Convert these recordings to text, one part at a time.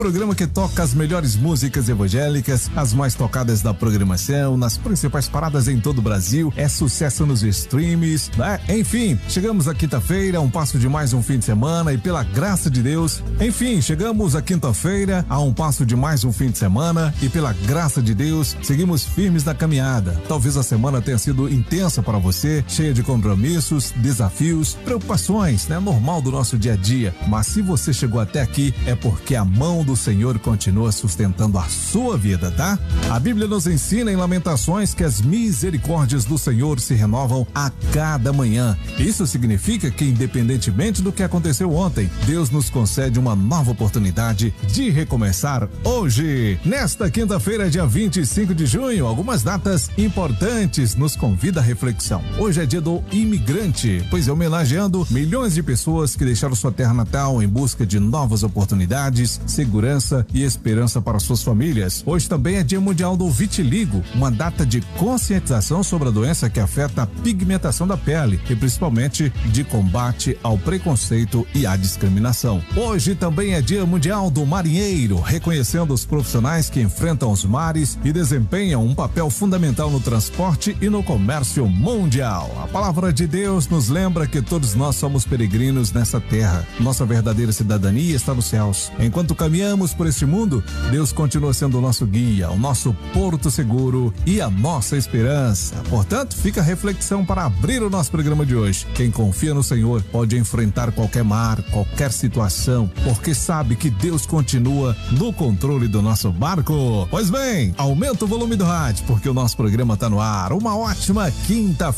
Programa que toca as melhores músicas evangélicas, as mais tocadas da programação, nas principais paradas em todo o Brasil, é sucesso nos streams, né? Enfim, chegamos à quinta-feira, um passo de mais um fim de semana e pela graça de Deus, enfim, chegamos à quinta-feira, a um passo de mais um fim de semana e pela graça de Deus, seguimos firmes na caminhada. Talvez a semana tenha sido intensa para você, cheia de compromissos, desafios, preocupações, né? Normal do nosso dia a dia, mas se você chegou até aqui, é porque a mão do Senhor continua sustentando a sua vida, tá? A Bíblia nos ensina em Lamentações que as misericórdias do Senhor se renovam a cada manhã. Isso significa que, independentemente do que aconteceu ontem, Deus nos concede uma nova oportunidade de recomeçar hoje. Nesta quinta-feira, dia 25 de junho, algumas datas importantes nos convida à reflexão. Hoje é dia do imigrante, pois é homenageando milhões de pessoas que deixaram sua terra natal em busca de novas oportunidades, segurança e esperança para suas famílias. Hoje também é Dia Mundial do Vitiligo, uma data de conscientização sobre a doença que afeta a pigmentação da pele e principalmente de combate ao preconceito e à discriminação. Hoje também é Dia Mundial do Marinheiro, reconhecendo os profissionais que enfrentam os mares e desempenham um papel fundamental no transporte e no comércio mundial. A palavra de Deus nos lembra que todos nós somos peregrinos nessa terra. Nossa verdadeira cidadania está nos céus. Enquanto caminhamos por este mundo, Deus continua sendo o nosso guia, o nosso porto seguro e a nossa esperança. Portanto, fica a reflexão para abrir o nosso programa de hoje. Quem confia no Senhor pode enfrentar qualquer mar, qualquer situação, porque sabe que Deus continua no controle do nosso barco. Pois bem, aumenta o volume do rádio, porque o nosso programa está no ar. Uma ótima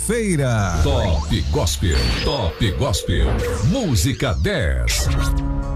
quinta-feira. Top Gospel, Top Gospel, música 10.